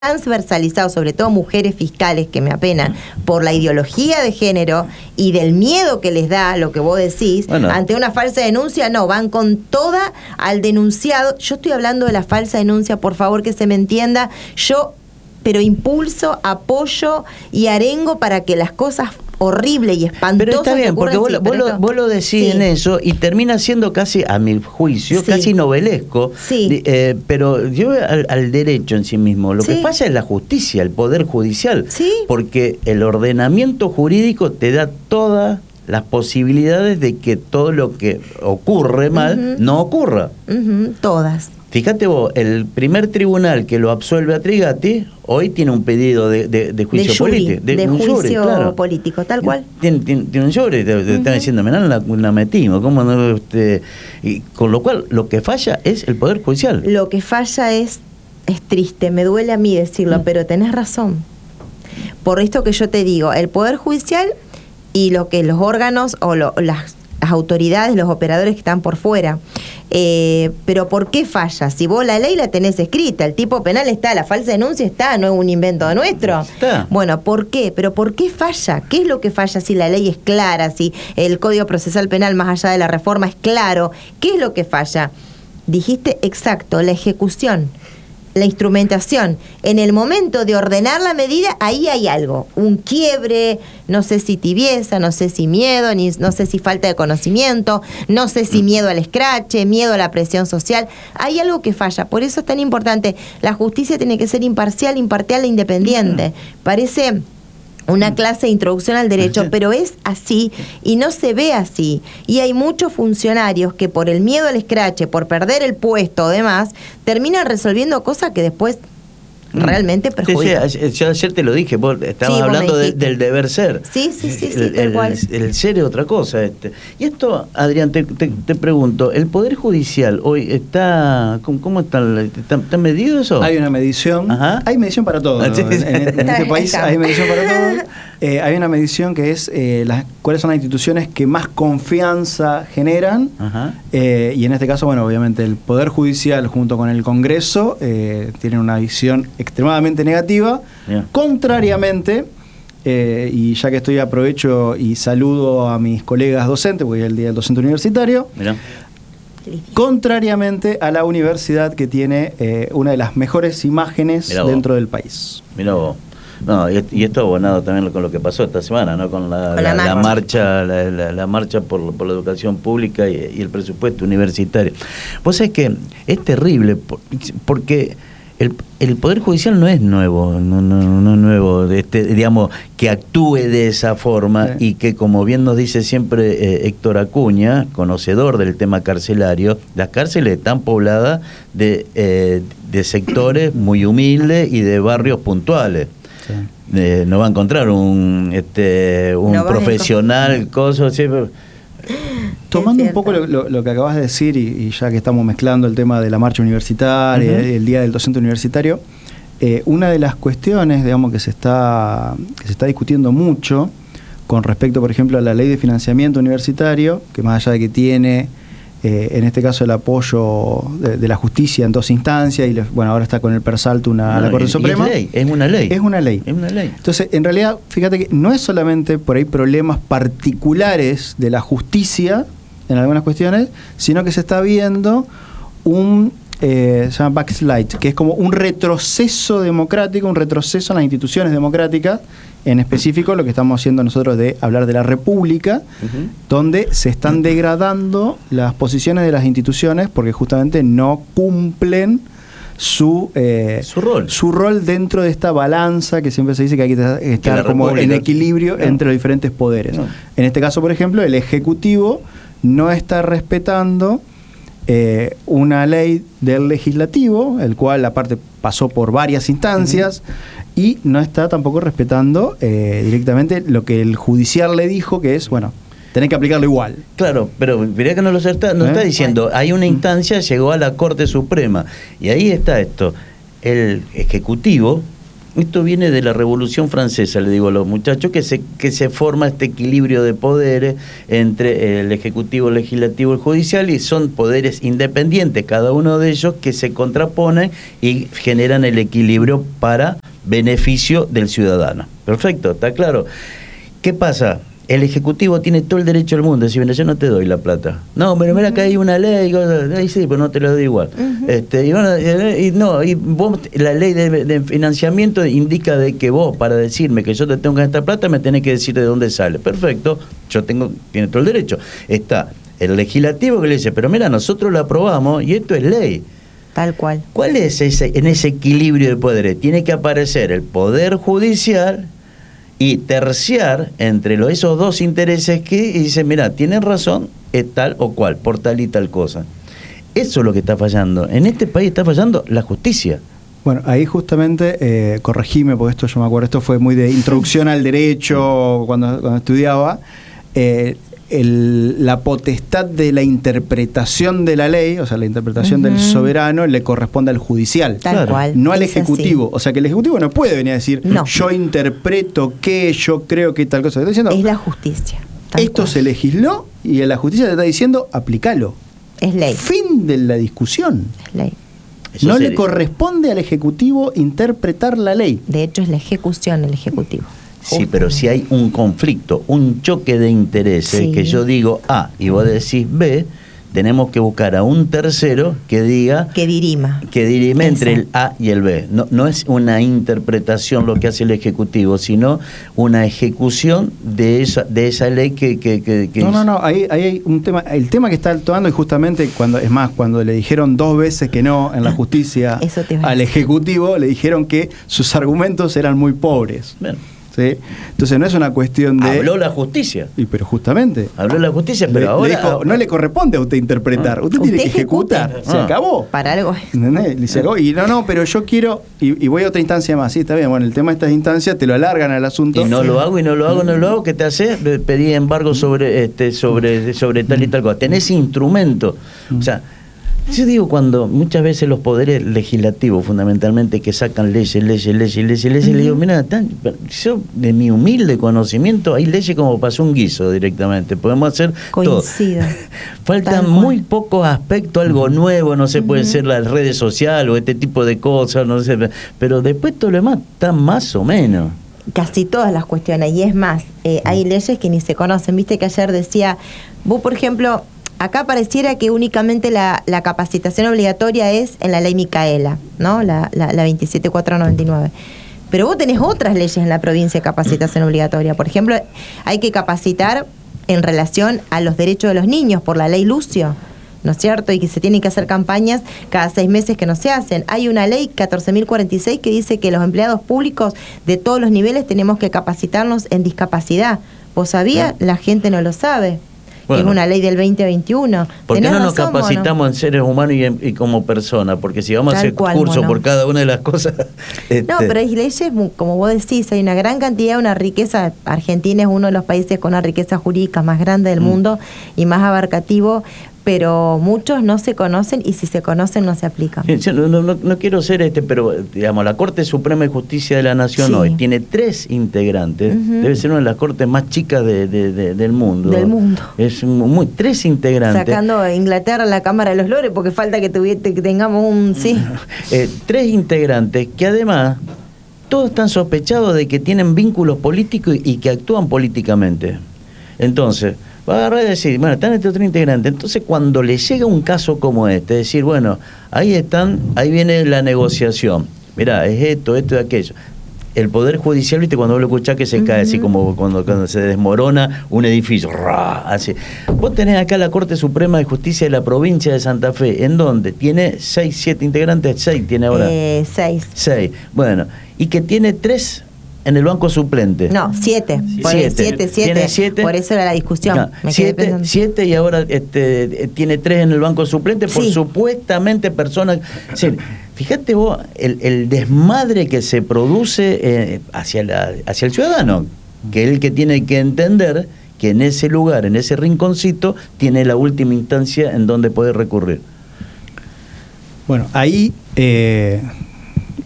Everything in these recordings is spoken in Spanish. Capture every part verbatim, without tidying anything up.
transversalizado, sobre todo mujeres fiscales que me apenan por la ideología de género y del miedo que les da lo que vos decís, bueno, ante una falsa denuncia, no, van con toda al denunciado. Yo estoy hablando de la falsa denuncia, por favor que se me entienda, yo pero impulso, apoyo y arengo para que las cosas horribles y espantosas. Pero está bien, porque vos, sí, vos, lo, vos lo decís sí. en eso y termina siendo casi, a mi juicio, sí. casi novelesco. Sí. Eh, pero yo al, al derecho en sí mismo, lo sí. que falla es la justicia, el poder judicial. Sí. Porque el ordenamiento jurídico te da todas las posibilidades de que todo lo que ocurre mal uh-huh. no ocurra. Uh-huh. Todas. Fíjate vos, el primer tribunal que lo absuelve a Trigatti hoy tiene un pedido de, de, de juicio de jury, político. De, de un juicio jury, claro. político, tal cual. Tiene, tiene, tiene un jury, te, te uh-huh. están diciendo, mirá, la, la metimos. ¿Cómo no, este, y con lo cual, lo que falla es el Poder Judicial. Lo que falla es, es triste, me duele a mí decirlo, uh-huh. pero tenés razón. Por esto que yo te digo, el Poder Judicial y lo que los órganos o lo, las, las autoridades, los operadores que están por fuera. Eh, pero ¿por qué falla? Si vos la ley la tenés escrita, el tipo penal está, la falsa denuncia está, no es un invento nuestro. Está. Bueno, ¿por qué? Pero ¿por qué falla? ¿Qué es lo que falla si la ley es clara, si el Código Procesal Penal más allá de la reforma es claro? ¿Qué es lo que falla? Dijiste exacto, la ejecución, la instrumentación. En el momento de ordenar la medida, ahí hay algo, un quiebre, no sé si tibieza, no sé si miedo, ni, no sé si falta de conocimiento, no sé si miedo al escrache, miedo a la presión social. Hay algo que falla, por eso es tan importante. La justicia tiene que ser imparcial, imparcial e independiente. Parece una clase de introducción al derecho, pero es así y no se ve así. Y hay muchos funcionarios que por el miedo al escrache, por perder el puesto o demás, terminan resolviendo cosas que después realmente perjudican. Sí, sí, yo ayer te lo dije, vos estabas sí, vos hablando de, del deber ser. Sí, sí, sí, sí el, tal cual. El, el ser es otra cosa. Este. Y esto, Adrián, te, te, te pregunto, ¿el Poder Judicial hoy está, cómo, cómo está, está, está medido eso? Hay una medición, Ajá. hay medición para todo, ¿no? en, en, en este país hay medición para todo. Eh, hay una medición que es eh, las, cuáles son las instituciones que más confianza generan, eh, y en este caso, bueno, obviamente el Poder Judicial junto con el Congreso eh, tienen una visión extremadamente negativa, yeah. contrariamente, eh, y ya que estoy aprovecho y saludo a mis colegas docentes, porque es el Día del Docente Universitario, Mirá. contrariamente a la universidad que tiene eh, una de las mejores imágenes dentro del país. Mirá vos. No, y, y esto abonado también con lo que pasó esta semana, ¿no? Con la, con la, la, la marcha, la, la, la marcha por, por la educación pública y, y el presupuesto universitario. Vos sabés que es terrible porque el, el Poder Judicial no es nuevo, no, no, no es nuevo, este, digamos, que actúe de esa forma sí. y que, como bien nos dice siempre eh, Héctor Acuña, conocedor del tema carcelario, las cárceles están pobladas de, eh, de sectores muy humildes y de barrios puntuales. Sí. Eh, no va a encontrar un este un no profesional cosa sí, pero... Tomando un poco lo, lo, lo que acabas de decir y, y ya que estamos mezclando el tema de la marcha universitaria, uh-huh. el Día del Docente Universitario, eh, una de las cuestiones, digamos, que se está que se está discutiendo mucho con respecto, por ejemplo, a la ley de financiamiento universitario, que más allá de que tiene Eh, en este caso el apoyo de, de la justicia en dos instancias y le, bueno, ahora está con el persalto una, no, la Corte y, Suprema. Y es, ley, es una ley. Es una ley. Es una ley. Entonces, en realidad, fíjate que no es solamente por ahí problemas particulares de la justicia en algunas cuestiones, sino que se está viendo un eh, se llama backslide, que es como un retroceso democrático, un retroceso en las instituciones democráticas, en específico lo que estamos haciendo nosotros de hablar de la República, uh-huh. donde se están degradando las posiciones de las instituciones porque justamente no cumplen su eh, su rol su rol dentro de esta balanza que siempre se dice que hay que estar como en equilibrio no. entre los diferentes poderes. No. En este caso, por ejemplo, el Ejecutivo no está respetando eh, una ley del Legislativo, el cual aparte pasó por varias instancias, uh-huh. y no está tampoco respetando eh, directamente lo que el judicial le dijo, que es, bueno, tenés que aplicarlo igual. Claro, pero mirá que no lo está, no ¿Eh? está diciendo, hay una instancia, llegó a la Corte Suprema, y ahí está esto, el Ejecutivo Esto viene de la Revolución Francesa, le digo a los muchachos, que se, que se forma este equilibrio de poderes entre el Ejecutivo, el Legislativo y el Judicial, y son poderes independientes, cada uno de ellos, que se contraponen y generan el equilibrio para beneficio del ciudadano. Perfecto, ¿está claro? ¿Qué pasa? El Ejecutivo tiene todo el derecho del mundo de decir, mira, yo no te doy la plata. No, pero mira que hay una ley, ahí sí, pero no te lo doy igual. Uh-huh. este, y, bueno, y no, y vos, la ley de, de financiamiento indica de que vos, para decirme que yo te tengo que gastar plata, me tenés que decir de dónde sale. Perfecto, yo tengo, tiene todo el derecho. Está el Legislativo que le dice, pero mira, nosotros lo aprobamos y esto es ley. Tal cual. ¿Cuál es ese, en ese equilibrio de poderes? Tiene que aparecer el Poder Judicial y terciar entre los, esos dos intereses que dicen, mira, tienen razón, es tal o cual, por tal y tal cosa. Eso es lo que está fallando. En este país está fallando la justicia. Bueno, ahí justamente, eh, corregime, porque esto yo me acuerdo, esto fue muy de introducción al derecho cuando, cuando estudiaba. Eh, el, la potestad de la interpretación de la ley, o sea, la interpretación uh-huh. del soberano, le corresponde al judicial. Tal claro. cual. No al ejecutivo. Así. O sea, que el ejecutivo no puede venir a decir, no. yo interpreto que, yo creo que tal cosa. Estoy diciendo, es la justicia. Esto cual. se legisló y la justicia te está diciendo, aplícalo. Es ley. Fin de la discusión. Es ley. Eso no sería. Le corresponde al ejecutivo interpretar la ley. De hecho, es la ejecución el ejecutivo. Sí, pero si hay un conflicto, un choque de intereses, sí. que yo digo A y vos decís B, tenemos que buscar a un tercero que diga... Que dirima. Que dirime entre el A y el B. No, no es una interpretación lo que hace el Ejecutivo, sino una ejecución de esa, de esa ley que... que, que, que no, no, no, ahí, ahí hay un tema, el tema que está tomando es justamente cuando, es más, cuando le dijeron dos veces que no en la justicia al Ejecutivo, le dijeron que sus argumentos eran muy pobres. Bien. ¿Sí? Entonces no es una cuestión de... Habló la justicia. Y pero justamente... Habló la justicia, pero le, ahora... Le dijo, no le corresponde a usted interpretar, ah, usted, usted tiene que ejecutar. Ah. Se acabó. Para algo. ¿Entendés? Se acabó. Y no, no, pero yo quiero... Y, y voy a otra instancia más. Sí, está bien. Bueno, el tema de estas instancias te lo alargan al asunto. Y no sí. lo hago, y no lo hago, no lo hago. ¿Qué te hace? Pedí embargo sobre, este, sobre, sobre tal y tal cosa. Tenés instrumento. O sea... Yo digo, cuando muchas veces los poderes legislativos, fundamentalmente, que sacan leyes, leyes, leyes, leyes, leyes, uh-huh. le digo, mira, yo de mi humilde conocimiento, hay leyes como pasó un guiso directamente, podemos hacer Coincido. todo. Faltan muy pocos aspectos, algo uh-huh. nuevo, no sé, uh-huh. puede ser las redes sociales o este tipo de cosas, no sé, pero después todo lo demás está más o menos. Casi todas las cuestiones, y es más, eh, hay leyes que ni se conocen. Viste que ayer decía, vos por ejemplo... Acá pareciera que únicamente la, la capacitación obligatoria es en la ley Micaela, ¿no? La, la, la veintisiete mil cuatrocientos noventa y nueve. Pero vos tenés otras leyes en la provincia de capacitación obligatoria. Por ejemplo, hay que capacitar en relación a los derechos de los niños por la ley Lucio, ¿no es cierto? Y que se tienen que hacer campañas cada seis meses que no se hacen. Hay una ley catorce mil cuarenta y seis que dice que los empleados públicos de todos los niveles tenemos que capacitarnos en discapacidad. ¿Vos sabías? La gente no lo sabe. Bueno, que es una ley del veinte veintiuno. ¿Por qué no nos capacitamos no? en seres humanos y, en, y como personas? Porque si vamos Tal a hacer cual, curso mono. por cada una de las cosas... Este... No, pero hay leyes, como vos decís, hay una gran cantidad, una riqueza. Argentina es uno de los países con una riqueza jurídica más grande del mm. mundo y más abarcativo, pero muchos no se conocen y si se conocen no se aplican. Sí, no, no, no quiero ser este, pero digamos, la Corte Suprema de Justicia de la Nación sí. hoy tiene tres integrantes, uh-huh. debe ser una de las cortes más chicas de, de, de, del mundo. Del mundo. Es muy, tres integrantes. Sacando a Inglaterra la Cámara de los Lores, porque falta que, tuviete, que tengamos un... sí. eh, tres integrantes que además todos están sospechados de que tienen vínculos políticos y, y que actúan políticamente. Entonces... va a agarrar y decir, bueno, están estos tres integrantes. Entonces, cuando le llega un caso como este, decir, bueno, ahí están, ahí viene la negociación. Mirá, es esto, esto y aquello. El Poder Judicial, viste, cuando vos lo escuchás que se uh-huh. cae, así como cuando, cuando se desmorona un edificio, ¡rah! Así. Vos tenés acá la Corte Suprema de Justicia de la provincia de Santa Fe, ¿en dónde? ¿Tiene seis, siete integrantes? ¿Seis tiene ahora? Eh, seis. Seis. Bueno, y que tiene tres... en el banco suplente. No, siete. Siete, siete, siete. siete. Por eso era la discusión. No, Me siete, siete y ahora este, tiene tres en el banco suplente por sí. supuestamente personas... Sí, fíjate vos el, el desmadre que se produce eh, hacia, la, hacia el ciudadano, que es el que tiene que entender que en ese lugar, en ese rinconcito, tiene la última instancia en donde puede recurrir. Bueno, ahí... Eh...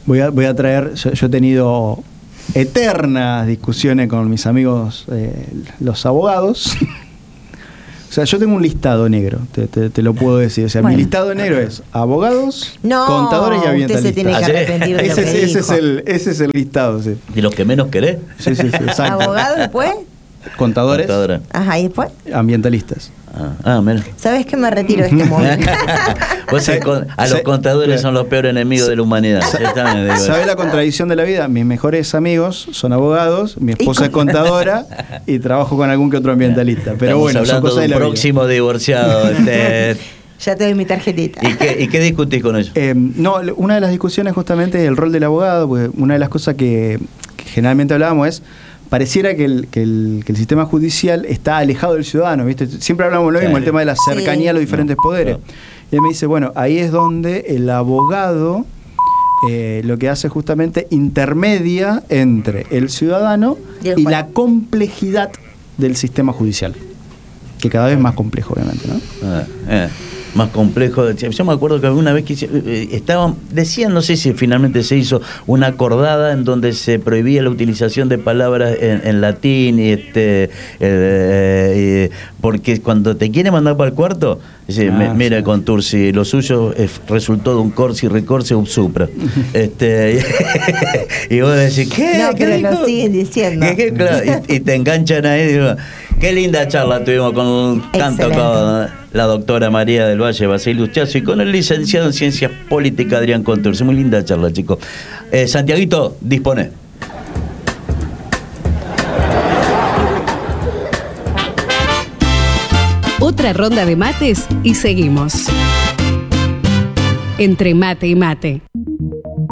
voy a, voy a traer, yo, yo he tenido eternas discusiones con mis amigos, eh, los abogados. O sea, yo tengo un listado negro, te, te, te lo puedo decir. O sea, bueno. Mi listado negro es abogados, no, contadores y ambientalistas. Usted se tiene que arrepentir de ese, lo que ese, dijo. es el, ese es el listado, sí. ¿Y los que menos querés? Sí, sí, sí, exacto. ¿Abogados después? Contadores. Contadora. Ajá, ¿y después? Ambientalistas. Ah, ah menos. ¿Sabes que me retiro de este momento? Pues a los contadores son los peores enemigos de la humanidad. ¿Sabes la contradicción de la vida? Mis mejores amigos son abogados, mi esposa es contadora y trabajo con algún que otro ambientalista. Pero Estamos bueno, hablando son cosas de un de la próximo vida. divorciado. Este. Ya te doy mi tarjetita. ¿Y qué, y qué discutís con ellos? Eh, no, una de las discusiones justamente es el rol del abogado, porque una de las cosas que, que generalmente hablábamos es pareciera que el, que, el, que el sistema judicial está alejado del ciudadano, ¿viste? Siempre hablamos lo mismo, el tema de la cercanía sí. a los diferentes no, poderes. No. Y él me dice, bueno, ahí es donde el abogado eh, lo que hace justamente intermedia entre el ciudadano y, el y la complejidad del sistema judicial, que cada vez es más complejo, obviamente, ¿no? Ah, eh. Más complejo. Yo me acuerdo que alguna vez que estaban, decían, no sé si finalmente se hizo una acordada en donde se prohibía la utilización de palabras en, en latín y este eh, y, porque cuando te quiere mandar para el cuarto, dice, ah, mira sí. Contursi, lo suyo es, resultó de un corsi recorse un supra. este y vos decís, ¿qué? No, ¿Qué pero dijo? lo siguen diciendo. ¿Qué, qué? Claro, y, y te enganchan ahí, digo, qué linda charla tuvimos con un canto con la doctora María del Valle Basilio Chazo y con el licenciado en Ciencias Políticas Adrián Contursi. Muy linda charla, chicos. Eh, Santiaguito, dispone. Otra ronda de mates y seguimos. Entre mate y mate.